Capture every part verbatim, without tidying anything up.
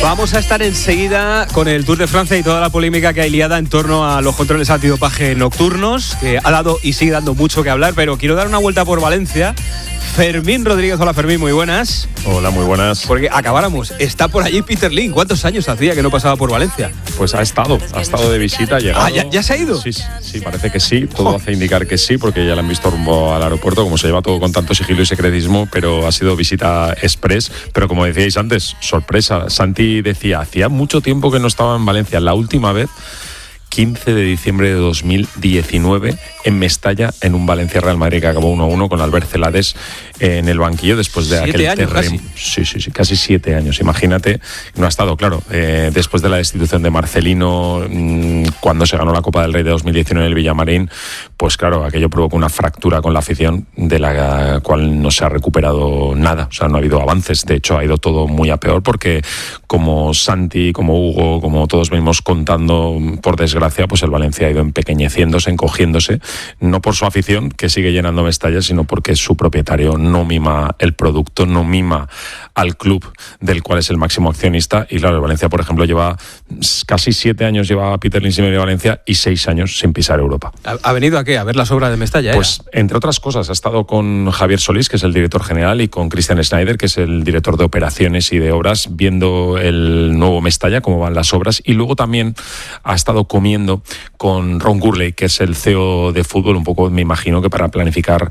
Vamos a estar enseguida con el Tour de Francia y toda la polémica que hay liada en torno a los controles antidopaje nocturnos, que ha dado y sigue dando mucho que hablar, pero quiero dar una vuelta por Valencia. Fermín Rodríguez, hola Fermín, muy buenas. Hola, muy buenas. Porque acabáramos, está por allí Peter Lim. ¿Cuántos años hacía que no pasaba por Valencia? Pues ha estado, ha estado de visita, ha llegado. Ah, ¿ya, ya se ha ido? Sí, sí, parece que sí, todo oh. hace indicar que sí, porque ya le han visto rumbo al aeropuerto, como se lleva todo con tanto sigilo y secretismo, pero ha sido visita express. Pero como decíais antes, sorpresa, Santi decía, hacía mucho tiempo que no estaba en Valencia, la última vez quince de diciembre de dos mil diecinueve en Mestalla, en un Valencia Real Madrid que acabó uno a uno con Albert Celades en el banquillo después de ¿Siete aquel terremoto. Sí, sí, sí, casi siete años. Imagínate, no ha estado, claro, eh, después de la destitución de Marcelino, mmm, cuando se ganó la Copa del Rey de dos mil diecinueve en el Villamarín, pues claro, aquello provocó una fractura con la afición de la cual no se ha recuperado nada. O sea, no ha habido avances. De hecho, ha ido todo muy a peor porque, como Santi, como Hugo, como todos venimos contando, por desgracia, pues el Valencia ha ido empequeñeciéndose, encogiéndose, no por su afición, que sigue llenando Mestalla, sino porque su propietario no mima el producto, no mima al club del cual es el máximo accionista. Y claro, el Valencia, por ejemplo, lleva casi siete años, lleva Peter Lim sin venir a Valencia y seis años sin pisar Europa. ¿Ha venido a qué? ¿A ver las obras de Mestalla? Pues, ¿era? Entre otras cosas, ha estado con Javier Solís, que es el director general, y con Christian Schneider, que es el director de operaciones y de obras, viendo el nuevo Mestalla, cómo van las obras, y luego también ha estado comiendo con Ron Gurley, que es el C E O de fútbol, un poco me imagino que para planificar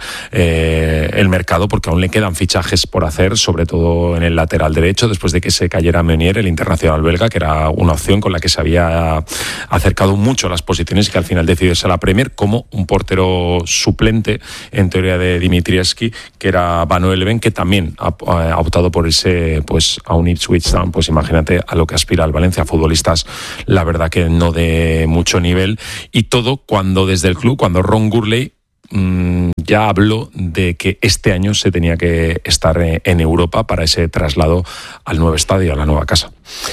eh, el mercado, porque aún le quedan fichajes por hacer, sobre todo en el lateral derecho, después de que se cayera Meunier, el internacional belga, que era una opción con la que se había acercado mucho a las posiciones y que al final decidió irse a la Premier, como un portero suplente, en teoría, de Dimitrievski, que era Vano Eleven, que también ha, ha optado por irse pues, a un Ipswich Town. Pues imagínate a lo que aspira el Valencia, futbolistas, la verdad que no de mucho nivel, y todo cuando desde el club, cuando Ron Gurley mmm, ya habló de que este año se tenía que estar en Europa para ese traslado al nuevo estadio, a la nueva casa.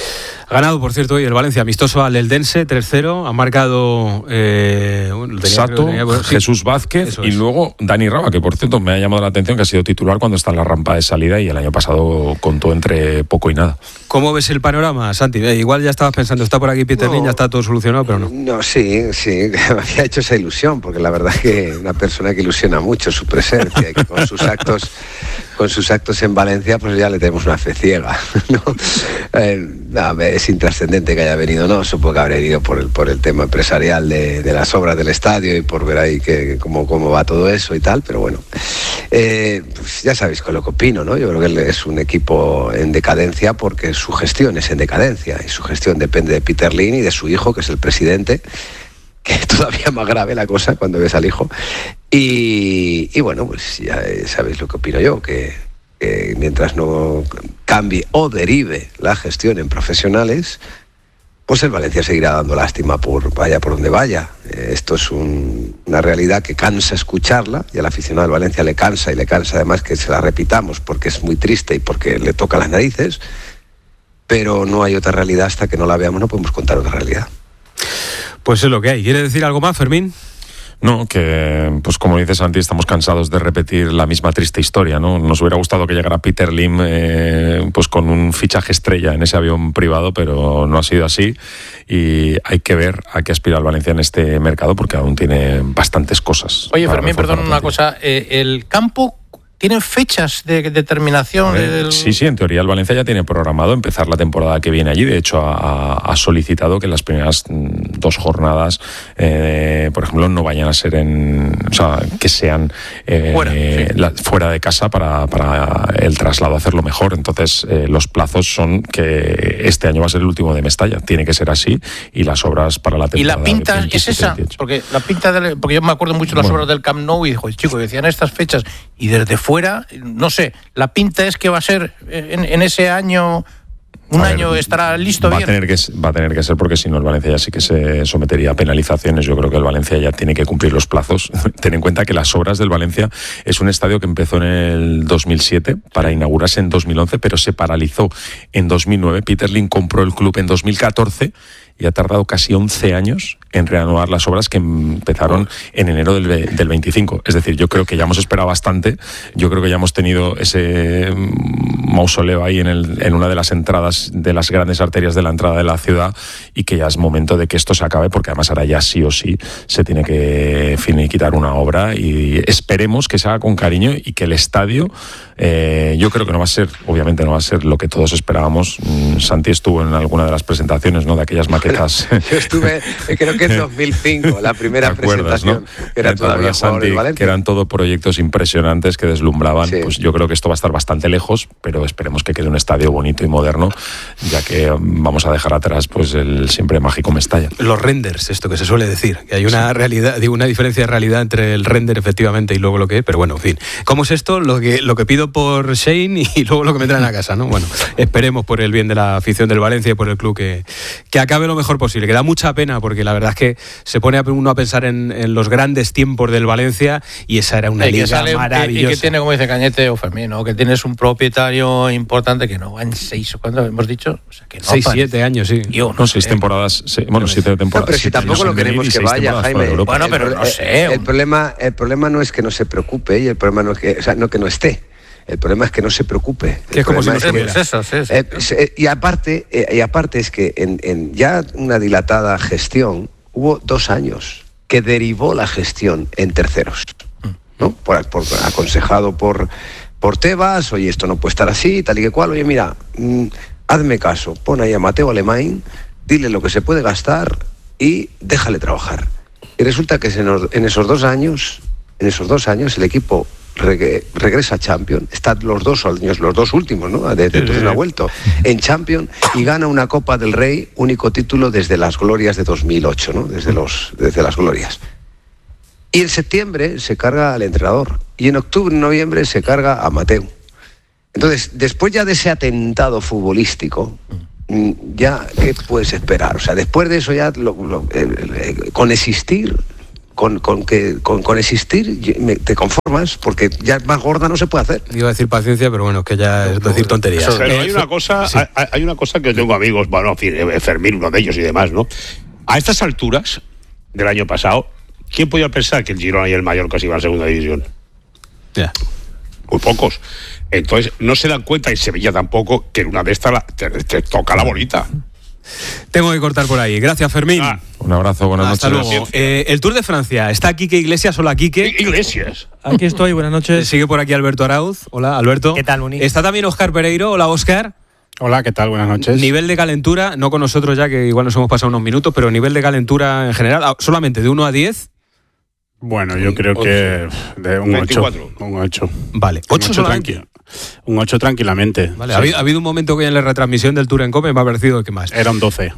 Ha ganado, por cierto, hoy el Valencia amistoso al Eldense, tres cero. Ha marcado eh, bueno, tenía, Sato, tenía, bueno, sí, Jesús Vázquez y luego Dani Raba, que por cierto me ha llamado la atención, que ha sido titular cuando está en la rampa de salida y el año pasado contó entre poco y nada. ¿Cómo ves el panorama, Santi? Eh, igual ya estabas pensando, está por aquí Peter Lim, no, ya está todo solucionado, pero no. No, sí, sí, me había hecho esa ilusión, porque la verdad es que una persona que ilusiona mucho su presencia y que con sus actos con sus actos en Valencia pues ya le tenemos una fe ciega, ¿no? Eh, no, es intrascendente que haya venido, no, supongo que habrá venido por el, por el tema empresarial de, de las obras del estadio y por ver ahí que, cómo, cómo va todo eso y tal, pero bueno, eh, pues ya sabéis con lo que opino, ¿no? Yo creo que es un equipo en decadencia porque su gestión es en decadencia y su gestión depende de Peter Lim y de su hijo, que es el presidente, que es todavía más grave la cosa cuando ves al hijo. Y, y bueno, pues ya sabéis lo que opino yo, que, que mientras no cambie o derive la gestión en profesionales, pues el Valencia seguirá dando lástima por vaya por donde vaya. Esto es un, una realidad que cansa escucharla, y al aficionado del Valencia le cansa, y le cansa además que se la repitamos porque es muy triste y porque le toca las narices, pero no hay otra realidad hasta que no la veamos, no podemos contar otra realidad. Pues es lo que hay. ¿Quiere decir algo más, Fermín? No, que pues como dices, Santi, estamos cansados de repetir la misma triste historia, ¿no? Nos hubiera gustado que llegara Peter Lim eh, pues con un fichaje estrella en ese avión privado, pero no ha sido así, y hay que ver a qué aspira el Valencia en este mercado, porque aún tiene bastantes cosas. Oye, Fermín, perdón una cosa, eh, el campo... ¿Tienen fechas de determinación? Eh, del... Sí, sí, en teoría el Valencia ya tiene programado empezar la temporada que viene allí. De hecho, ha, ha solicitado que las primeras dos jornadas, eh, por ejemplo, no vayan a ser en... O sea, que sean eh, fuera, sí. la, fuera de casa para, para el traslado, hacerlo mejor. Entonces, eh, los plazos son que este año va a ser el último de Mestalla. Tiene que ser así, y las obras para la temporada... ¿Y la pinta es esa? Porque la pinta del, porque yo me acuerdo mucho de las bueno. obras del Camp Nou y dijo, chicos, decían estas fechas, y desde fuera, no sé, la pinta es que va a ser en, en ese año, un a año ver, estará listo va bien. A tener que, va a tener que ser, porque si no el Valencia ya sí que se sometería a penalizaciones. Yo creo que el Valencia ya tiene que cumplir los plazos. Ten en cuenta que las obras del Valencia es un estadio que empezó en el dos mil siete para inaugurarse en dos mil once, pero se paralizó en dos mil nueve. Peter Lim compró el club en dos mil catorce y ha tardado casi once años en reanudar las obras que empezaron en enero del, del veinticinco. Es decir, yo creo que ya hemos esperado bastante, yo creo que ya hemos tenido ese mausoleo ahí en, el, en una de las entradas de las grandes arterias de la entrada de la ciudad, y que ya es momento de que esto se acabe, porque además ahora ya sí o sí se tiene que finiquitar una obra, y esperemos que se haga con cariño y que el estadio, eh, yo creo que no va a ser, obviamente no va a ser lo que todos esperábamos. Santi estuvo en alguna de las presentaciones, ¿no?, de aquellas maquetas. Yo estuve, creo que en dos mil cinco, la primera acuerdas, presentación, ¿no? que era todavía Santi, que eran todo proyectos impresionantes que deslumbraban. Sí. Pues yo creo que esto va a estar bastante lejos, pero esperemos que quede un estadio bonito y moderno, ya que vamos a dejar atrás pues el siempre mágico Mestalla. Los renders, esto que se suele decir, que hay una sí. realidad, digo, una diferencia de realidad entre el render efectivamente y luego lo que es, pero bueno, en fin. ¿Cómo es esto? Lo que, lo que pido por Shane y luego lo que me traen a casa, ¿no? Bueno, esperemos por el bien de la afición del Valencia y por el club que, que acabe lo mejor posible, que da mucha pena, porque la verdad es que se pone uno a pensar en, en los grandes tiempos del Valencia, y esa era una y liga sale, maravillosa. Y que tiene, como dice Cañete o Fermín, ¿no?, que tienes un propietario importante que no va en seis, ¿cuándo hemos dicho? O sea, que no seis, siete años, sí. Yo, no, no sé, seis temporadas, seis, bueno, siete temporadas. No, pero si tampoco lo queremos que vaya, Jaime. Bueno, pero el, no sé. El, el, problema, el problema no es que no se preocupe, y el problema no es que, o sea, no que no esté. El problema es que no se preocupe. Que es como si no estuviera. Eso, sí, sí. Eh, y aparte, eh, y aparte es que en, en ya una dilatada gestión hubo dos años que derivó la gestión en terceros, ¿no? Por, por, aconsejado por, por Tebas, oye, esto no puede estar así, tal y que cual, oye, mira, mmm, hazme caso, pon ahí a Mateo Alemán, dile lo que se puede gastar y déjale trabajar. Y resulta que en esos dos años, en esos dos años el equipo Reg- regresa a Champions, están los dos años, los dos últimos, ¿no? Desde entonces no ha vuelto en Champions, y gana una Copa del Rey, único título desde las glorias de dos mil ocho, ¿no? Desde los, desde las glorias. Y en septiembre se carga al entrenador, y en octubre, noviembre se carga a Mateu. Entonces, después ya de ese atentado futbolístico, ya ¿qué puedes esperar? O sea, después de eso ya lo, lo, eh, eh, con existir. Con, con, que, con, con existir te conformas, porque ya más gorda no se puede hacer. Iba a decir paciencia, pero bueno, que ya es decir tonterías. Pero hay una cosa, sí. hay, hay una cosa que tengo amigos, bueno, Fermín, uno de ellos y demás, ¿no? A estas alturas del año pasado, ¿quién podía pensar que el Girona y el Mallorca se iban a segunda división? Ya. Yeah. Muy pocos. Entonces, no se dan cuenta, y Sevilla tampoco, que en una de estas la, te, te toca la bolita. Tengo que cortar por ahí. Gracias, Fermín. Ah, un abrazo, buenas Hasta noches. Luego. Eh, el Tour de Francia. ¿Está Quique Iglesias? Hola, Quique. Iglesias. Aquí estoy, buenas noches. Sigue por aquí Alberto Arauz. Hola, Alberto. ¿Qué tal, Muni? Está también Óscar Pereiro. Hola, Óscar. Hola, ¿qué tal? Buenas noches. Nivel de calentura, no con nosotros ya, que igual nos hemos pasado unos minutos, pero nivel de calentura en general, solamente de uno a diez. Bueno, yo creo que de un ocho. Un ocho. Vale, ocho solamente. Un ocho tranquilamente. Vale, sí. ha, habido, ha habido un momento que en la retransmisión del Tour en Cope me ha parecido que más. Era un doce.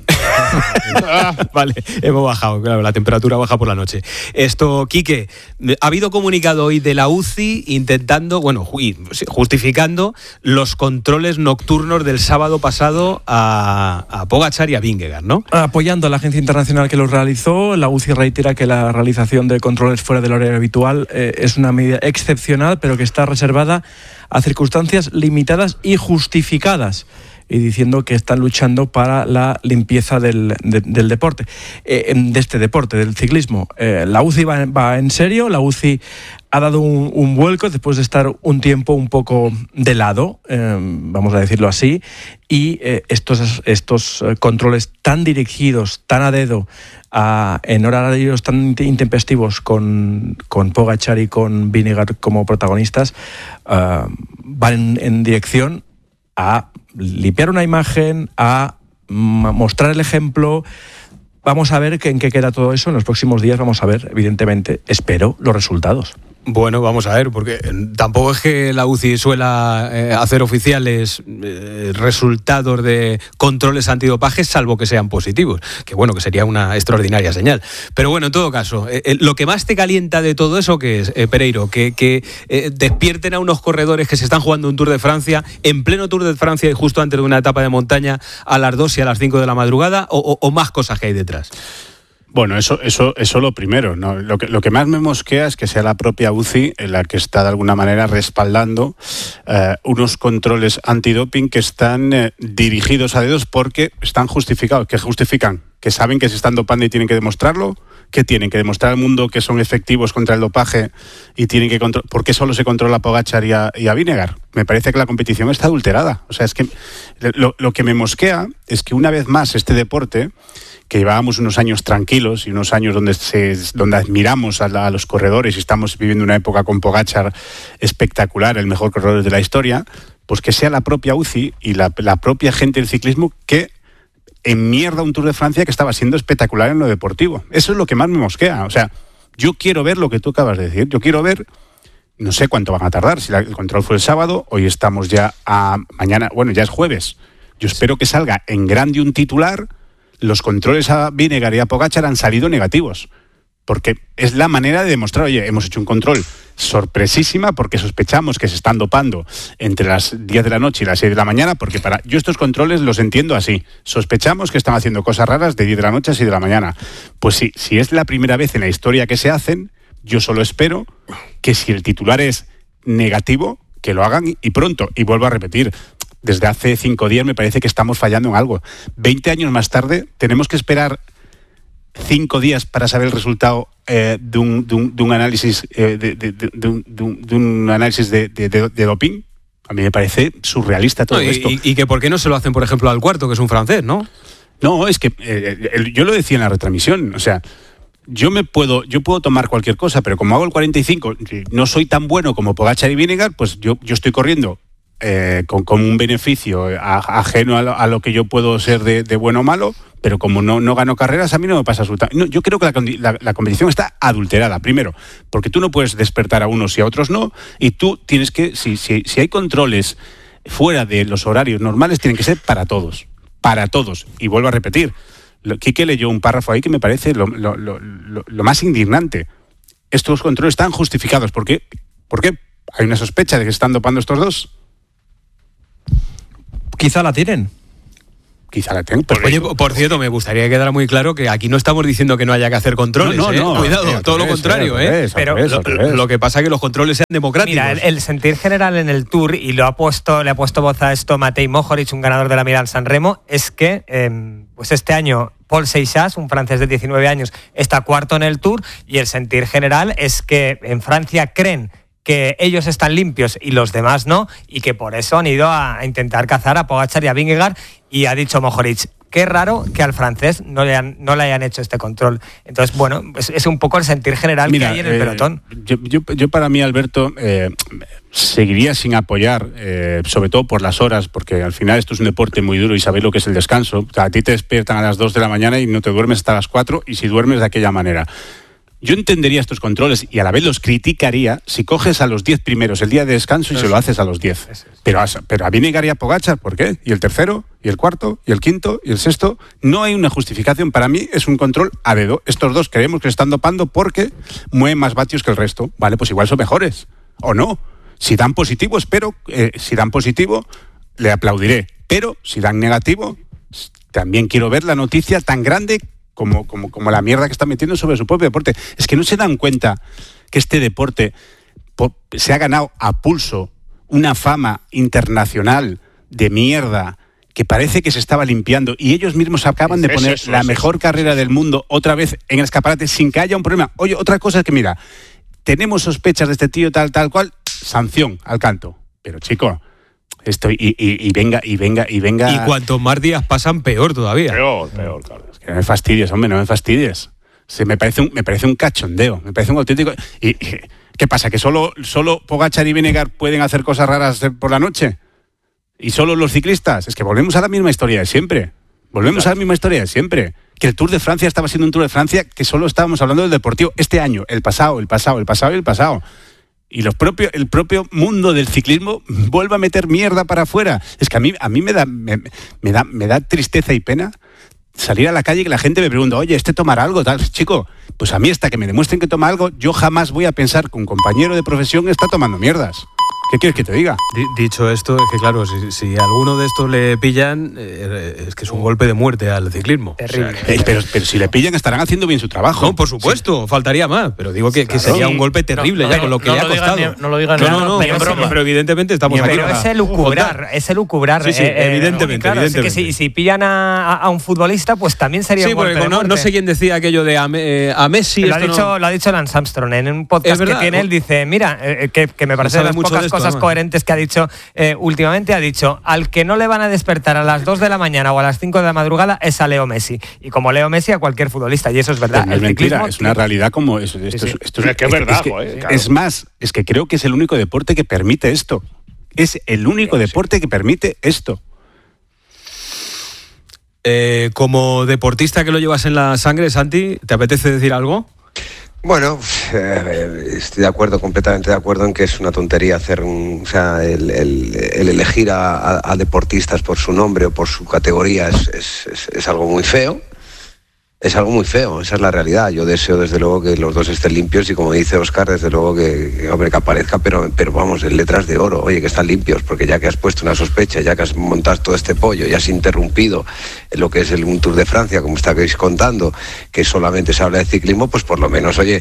Vale, hemos bajado, claro, la temperatura baja por la noche. Esto, Quique, ha habido comunicado hoy de la U C I intentando, bueno, justificando los controles nocturnos del sábado pasado a, a Pogačar y a Vingegaard, ¿no? Apoyando a la agencia internacional que los realizó, la U C I reitera que la realización de controles fuera del horario habitual eh, es una medida excepcional, pero que está reservada a circunstancias limitadas y justificadas, y diciendo que están luchando para la limpieza del, de, del deporte, eh, de este deporte, del ciclismo. Eh, la U C I va, va en serio, la U C I ha dado un, un vuelco después de estar un tiempo un poco de lado, eh, vamos a decirlo así, y eh, estos, estos controles tan dirigidos, tan a dedo, a, en horarios tan intempestivos con, con Pogačar y con Vingegaard como protagonistas, uh, van en, en dirección a limpiar una imagen, a mostrar el ejemplo. Vamos a ver en qué queda todo eso en los próximos días. Vamos a ver, evidentemente, espero los resultados. Bueno, vamos a ver, porque tampoco es que la U C I suela eh, hacer oficiales eh, resultados de controles antidopaje, salvo que sean positivos, que bueno, que sería una extraordinaria señal. Pero bueno, en todo caso, eh, lo que más te calienta de todo eso, ¿qué es, eh, Pereiro? Que, que eh, despierten a unos corredores que se están jugando un Tour de Francia, en pleno Tour de Francia y justo antes de una etapa de montaña a las dos y a las cinco de la madrugada, o, o, o más cosas que hay detrás. Bueno, eso, eso, eso lo primero, ¿no? Lo que, lo que más me mosquea es que sea la propia U C I en la que está de alguna manera respaldando eh, unos controles antidoping que están eh, dirigidos a dedos porque están justificados. ¿Qué justifican? Que saben que se están dopando y tienen que demostrarlo. ¿Qué tienen? Que demostrar al mundo que son efectivos contra el dopaje y tienen que controlar. ¿Por qué solo se controla a Pogačar y a, y a Vingegaard? Me parece que la competición está adulterada. O sea, es que lo, lo que me mosquea es que una vez más este deporte, que llevábamos unos años tranquilos y unos años donde se, donde admiramos a, la, a los corredores y estamos viviendo una época con Pogačar espectacular, el mejor corredor de la historia, pues que sea la propia U C I y la, la propia gente del ciclismo que en mierda un Tour de Francia que estaba siendo espectacular en lo deportivo. Eso es lo que más me mosquea. O sea, yo quiero ver lo que tú acabas de decir. Yo quiero ver, no sé cuánto van a tardar. Si la, el control fue el sábado, hoy estamos ya a mañana, bueno, ya es jueves. Yo espero que salga en grande un titular. Los controles a Vingegaard y a Pogačar han salido negativos. Porque es la manera de demostrar, oye, hemos hecho un control sorpresísima porque sospechamos que se están dopando entre las diez de la noche y las seis de la mañana, porque para yo estos controles los entiendo así. Sospechamos que están haciendo cosas raras de diez de la noche a seis de la mañana. Pues sí, si es la primera vez en la historia que se hacen, yo solo espero que si el titular es negativo, que lo hagan y pronto. Y vuelvo a repetir, desde hace cinco días me parece que estamos fallando en algo. Veinte años más tarde tenemos que esperar cinco días para saber el resultado eh, de, un, de, un, de un análisis eh, de, de, de, de, un, de, un, de un análisis de, de, de, de doping. A mí me parece surrealista todo no, y, esto. Y, y que por qué no se lo hacen, por ejemplo, al Cuarto, que es un francés, ¿no? No, es que eh, el, yo lo decía en la retransmisión, o sea, yo me puedo, yo puedo tomar cualquier cosa, pero como hago el cuarenta y cinco, no soy tan bueno como Pogačar y Vingegaard, pues yo, yo estoy corriendo eh, con, con un beneficio a, ajeno a lo, a lo que yo puedo ser de, de bueno o malo. Pero como no, no gano carreras, a mí no me pasa absolutamente. No, yo creo que la, la, la competición está adulterada, primero, porque tú no puedes despertar a unos y a otros no, y tú tienes que, si, si, si hay controles fuera de los horarios normales, tienen que ser para todos, para todos. Y vuelvo a repetir, Quique leyó un párrafo ahí que me parece lo, lo, lo, lo, lo más indignante. Estos controles están justificados. ¿Por qué? ¿Por qué? ¿Hay una sospecha de que se están dopando estos dos? Quizá la tienen. Quizá la tengo. Oye, por cierto, me gustaría que quedara muy claro que aquí no estamos diciendo que no haya que hacer controles. No, no, ¿eh? no Cuidado, eh, todo lo contrario, ¿eh? Pero lo, lo que pasa es que los controles sean democráticos. Mira, el, el sentir general en el Tour, y lo ha puesto, le ha puesto voz a esto Matej Mohoric, un ganador de la Milán-San Remo, es que eh, pues este año Paul Seixas, un francés de diecinueve años, está cuarto en el Tour, y el sentir general es que en Francia creen que ellos están limpios y los demás no, y que por eso han ido a, a intentar cazar a Pogačar y a Vingegaard, y ha dicho Mohoric, qué raro que al francés no le, han, no le hayan hecho este control. Entonces, bueno, es, es un poco el sentir general Mira, que hay en el eh, pelotón. Yo, yo, yo para mí, Alberto, eh, seguiría sin apoyar, eh, sobre todo por las horas, porque al final esto es un deporte muy duro y sabéis lo que es el descanso. O sea, a ti te despiertan a las dos de la mañana y no te duermes hasta las cuatro, y si duermes de aquella manera. Yo entendería estos controles y a la vez los criticaría si coges a los diez primeros el día de descanso y Eso se lo haces a los diez. Es. Pero a, pero a Vingegaard y a Pogačar, ¿por qué? ¿Y el tercero? ¿Y el cuarto? ¿Y el quinto? ¿Y el sexto? No hay una justificación. Para mí es un control a dedo. Estos dos creemos que están dopando porque mueven más vatios que el resto. Vale, pues igual son mejores. ¿O no? Si dan positivo, espero, eh, si dan positivo, le aplaudiré. Pero si dan negativo, también quiero ver la noticia tan grande Como, como, como la mierda que está metiendo sobre su propio deporte. Es que no se dan cuenta que este deporte po, se ha ganado a pulso una fama internacional de mierda que parece que se estaba limpiando, y ellos mismos acaban de poner eso, la eso, mejor eso, carrera eso. del mundo otra vez en el escaparate sin que haya un problema. Oye, otra cosa es que, mira, tenemos sospechas de este tío tal, tal cual, sanción al canto. Pero, chico, esto y, y, y venga, y venga, y venga... Y cuantos más días pasan, peor todavía. Peor, peor, claro. No me fastidies, hombre, no me fastidies. Se me parece un, me parece un cachondeo, me parece un auténtico... ¿Y, y qué pasa? ¿Que solo, solo Pogačar y Vingegaard pueden hacer cosas raras por la noche? ¿Y solo los ciclistas? Es que volvemos a la misma historia de siempre. Volvemos claro. a la misma historia de siempre. Que el Tour de Francia estaba siendo un Tour de Francia que solo estábamos hablando del deportivo este año, el pasado, el pasado, el pasado y el pasado. Y los propio, el propio mundo del ciclismo vuelve a meter mierda para afuera. Es que a mí, a mí me da, me, me da, me da tristeza y pena salir a la calle y que la gente me pregunta, oye, ¿este tomará algo? Tal, chico, pues a mí hasta que me demuestren que toma algo, yo jamás voy a pensar que un compañero de profesión está tomando mierdas. ¿Qué quieres que te diga? D- dicho esto, es que claro, si, si a alguno de estos le pillan, eh, es que es un golpe de muerte al ciclismo. Terrible. O sea, que- Eh, pero, pero si le pillan estarán haciendo bien su trabajo. No, por supuesto, sí. faltaría más, pero digo que, que Claro. sería Sí. un golpe terrible No, ya no, con lo que no le ha lo digan costado. ni- no lo digan no, ni- no, no, ni en pero, broma. pero evidentemente estamos aquí. Pero para- es elucubrar, es elucubrar. Sí, sí, eh, eh, evidentemente, claro, es que evidentemente. si, si pillan a, a un futbolista, pues también sería Sí, un golpe porque de no, no muerte. sé quién decía aquello de a, Me- eh, a Messi. lo, ha esto no- dicho, lo ha dicho Lance Armstrong en un podcast Es verdad. que tiene él. Dice, mira, eh, que, que me parece sabe de las mucho pocas de esto, cosas además. coherentes que ha dicho eh, últimamente. Ha dicho, al que no le van a despertar a las dos de la mañana o a las cinco de la madrugada es a Leo Messi. Y como Leo Messi, a cualquier futbolista. Y eso es verdad. Pero no es El mentira, ciclismo- es una realidad como eso. Esto, Sí, sí. es- esto Pero es que es verdad, joder, claro. Es más, es que creo que es el único deporte que permite esto. Es el único deporte que permite esto. Eh, como deportista que lo llevas en la sangre, Santi, ¿te apetece decir algo? Bueno, eh, estoy de acuerdo, completamente de acuerdo en que es una tontería hacer un, o sea, el, el- el elegir a, a- a deportistas por su nombre o por su categoría es, es- es- es algo muy feo. Es algo muy feo, esa es la realidad. Yo deseo desde luego que los dos estén limpios y como dice Óscar, desde luego que, que, hombre, que aparezca, pero, pero vamos, en letras de oro, oye, que están limpios, porque ya que has puesto una sospecha, ya que has montado todo este pollo, ya has interrumpido lo que es el, un Tour de Francia, como estáis contando, que solamente se habla de ciclismo, pues por lo menos, oye,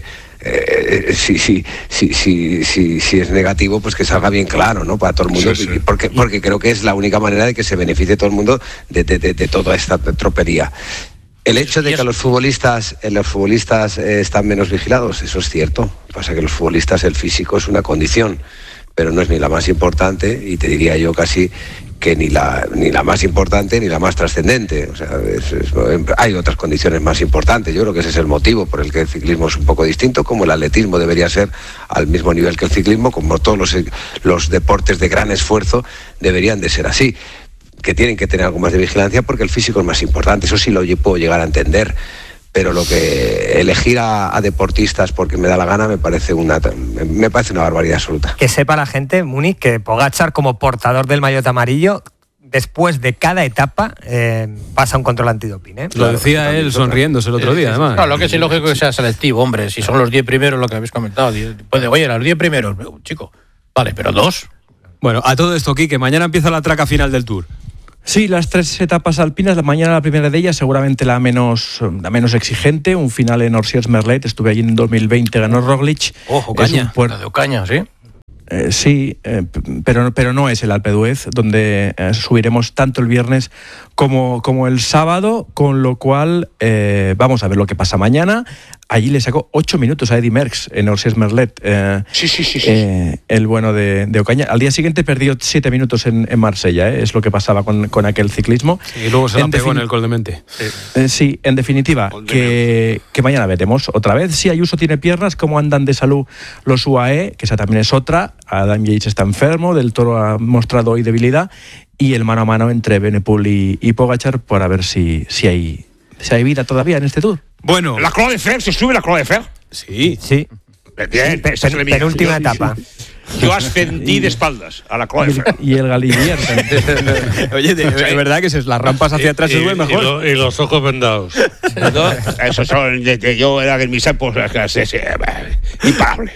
eh, si, si, si, si, si, si es negativo, pues que salga bien claro, ¿no? Para todo el mundo, Sí, sí. Porque, porque creo que es la única manera de que se beneficie todo el mundo de, de, de, de toda esta tropería. El hecho de que los futbolistas, eh, los futbolistas eh, están menos vigilados, eso es cierto. Pasa que los futbolistas, el físico es una condición, pero no es ni la más importante, y te diría yo casi que ni la, ni la más importante ni la más trascendente. O sea, es- es- hay otras condiciones más importantes. Yo creo que ese es el motivo por el que el ciclismo es un poco distinto, como el atletismo debería ser al mismo nivel que el ciclismo, como todos los, los deportes de gran esfuerzo deberían de ser así, que tienen que tener algo más de vigilancia porque el físico es más importante. Eso sí lo yo puedo llegar a entender, pero lo que elegir a, a deportistas porque me da la gana me parece una me parece una barbaridad absoluta. Que sepa la gente, Múnich, que Pogačar, como portador del maillot amarillo, después de cada etapa eh, pasa un control antidoping. ¿eh? Lo decía él sonriéndose el otro día, además. Claro, lo que es ilógico que sea selectivo, hombre. Si son los diez primeros, lo que habéis comentado. diez, Puede, oye, los diez primeros, chico. Vale, pero dos. Bueno, a todo esto, Quique, mañana empieza la traca final del Tour. Sí, las tres etapas alpinas, la mañana la primera de ellas, seguramente la menos, la menos exigente, un final en Orsières-Merlet, estuve allí en dos mil veinte, ganó Roglic. Ojo, Es Ocaña. un puer- La de Ocaña, ¿sí? Eh, sí, eh, p- pero, pero no es el Alpe d'Huez, donde eh, subiremos tanto el viernes como, como el sábado, con lo cual eh, vamos a ver lo que pasa mañana. Allí le sacó ocho minutos a Eddy Merckx en Orsières-Merlet, eh, Sí, sí, sí. sí. eh, el bueno de, de Ocaña. Al día siguiente perdió siete minutos en, en Marsella, eh, es lo que pasaba con, con aquel ciclismo. Y luego se la En pegó en defin- el Col de Mente. Eh, sí, en definitiva, Gol de que, que mañana veremos otra vez si Ayuso tiene piernas, cómo andan de salud los U A E, que esa también es otra. Adam Yates está enfermo, Del Toro ha mostrado hoy debilidad, y el mano a mano entre Benepul y, y Pogačar para ver si, si, hay, si hay vida todavía en este Tour. Bueno, La Croix de Fer, ¿se sube la Croix de Fer? sí. Sí. Bien, Pe- esa es la pen- mía. penúltima Yo- etapa. Yo ascendí de espaldas a la Croix de Fer. Y el Galivier también. Oye, de, de verdad que es las rampas hacia atrás se sube mejor. Y, lo- y los ojos vendados. ¿No? Eso son de que yo era en mis épocas sí, sí, imparable.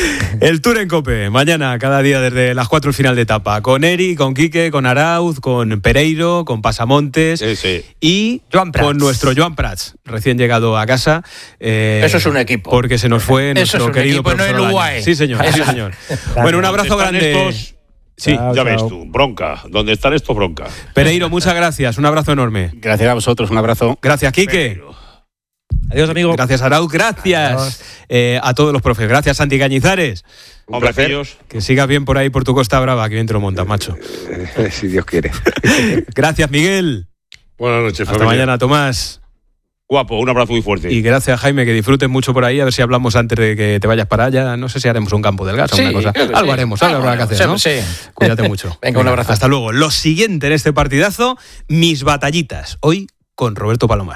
El Tour en COPE, mañana, cada día desde las cuatro el final de etapa. Con Eri, con Quique, con Arauz, con Pereiro, con Pasamontes Sí, sí. y Joan Prats. con nuestro Joan Prats, recién llegado a casa. eh, Eso es un equipo. Porque se nos fue Eso nuestro es un querido equipo, no profesor el U A E. Olaña. Sí, señor, sí, señor. Bueno, un abrazo ¿Dónde grande. están estos? Sí, Chao, Ya ves chao. tú, bronca. ¿Dónde están estos bronca? Pereiro, muchas gracias, un abrazo enorme. Gracias a vosotros, un abrazo. Gracias, Quique. Adiós, amigo. Gracias, Arauz. Gracias eh, a todos los profes. Gracias, Santi Cañizares. Un placer. Que sigas bien por ahí por tu Costa Brava, que bien te lo montas, macho. Eh, si Dios quiere. Gracias, Miguel. Buenas noches, Hasta familia. mañana, Tomás. Guapo, un abrazo muy fuerte. Y gracias, Jaime, que disfrutes mucho por ahí. A ver si hablamos antes de que te vayas para allá. No sé si haremos un campo del gas o Sí, una cosa. creo que Algo sí. haremos, algo Algo habrá que hacer, ¿no? haremos, sí. Cuídate mucho. Venga, un abrazo. Hasta luego. Lo siguiente en este partidazo, mis batallitas. Hoy con Roberto Palomar.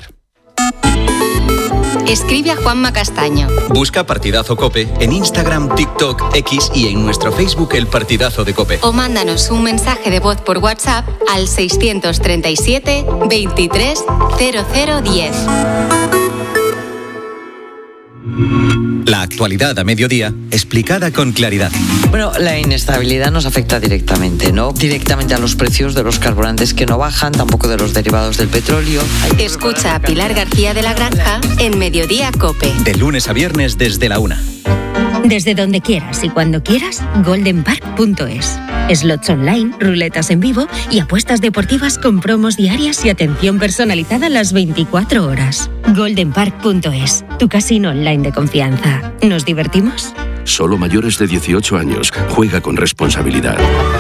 Escribe a Juanma Castaño. Busca Partidazo Cope en Instagram, TikTok, X y en nuestro Facebook El Partidazo de Cope. O mándanos un mensaje de voz por WhatsApp al seiscientos treinta y siete veintitrés cero cero diez. La actualidad a mediodía, explicada con claridad. Bueno, la inestabilidad nos afecta directamente, ¿no? Directamente a los precios de los carburantes que no bajan, tampoco de los derivados del petróleo. Escucha a Pilar García de la Granja en Mediodía COPE. De lunes a viernes desde la una. Desde donde quieras y cuando quieras, golden park punto es. Slots online, ruletas en vivo y apuestas deportivas con promos diarias y atención personalizada las veinticuatro horas. golden park punto es, tu casino online de confianza. ¿Nos divertimos? Solo mayores de dieciocho años. Juega con responsabilidad.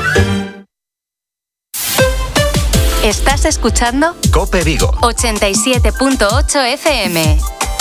¿Estás escuchando? COPE Vigo. ochenta y siete punto ocho F M.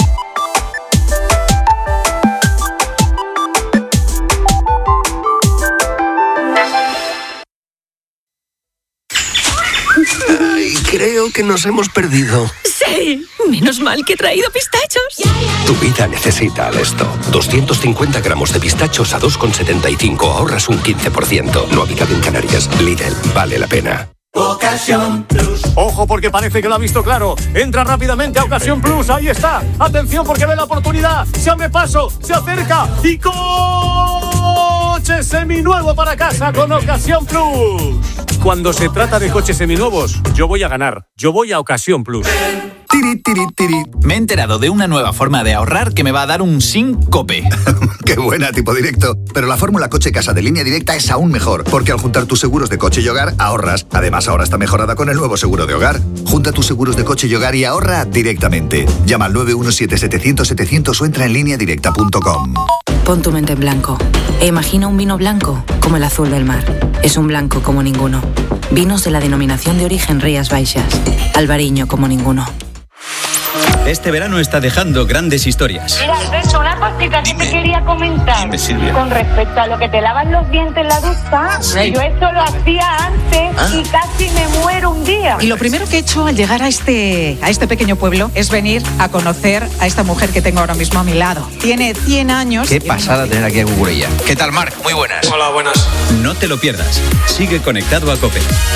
Ay, creo que nos hemos perdido. Sí, menos mal que he traído pistachos. Tu vida necesita Alesto. doscientos cincuenta gramos de pistachos a dos con setenta y cinco. Ahorras un quince por ciento. No habitado en Canarias. Lidl, vale la pena. Ocasión Plus. Ojo porque parece que lo ha visto claro. Entra rápidamente a Ocasión Plus. Ahí está. Atención porque ve la oportunidad. Se abre paso. Se acerca. Y coche seminuevo para casa con Ocasión Plus. Cuando se trata de coches seminuevos, yo voy a ganar. Yo voy a Ocasión Plus. Tiri, tiri, tiri. Me he enterado de una nueva forma de ahorrar que me va a dar un síncope. ¡Qué buena, tipo directo! Pero la fórmula coche-casa de Línea Directa es aún mejor, porque al juntar tus seguros de coche y hogar, ahorras. Además, ahora está mejorada con el nuevo seguro de hogar. Junta tus seguros de coche y hogar y ahorra directamente. Llama al nueve uno siete, setecientos, setecientos o entra en línea directa punto com. Pon tu mente en blanco e imagina un vino blanco como el azul del mar. Es un blanco como ninguno. Vinos de la denominación de origen Rías Baixas. Albariño como ninguno. Este verano está dejando grandes historias. Mira, Alberto, una cosita que te quería comentar. Dime, Silvia. Con respecto a lo que te lavan los dientes en la ducha, Sí. yo eso lo hacía antes Ah. y casi me muero un día. Y lo primero que he hecho al llegar a este, a este pequeño pueblo es venir a conocer a esta mujer que tengo ahora mismo a mi lado. Tiene cien años. Qué pasada tener aquí a Cucurella. ¿Qué tal, Marc? Muy buenas. Hola, buenas. No te lo pierdas. Sigue conectado a COPE.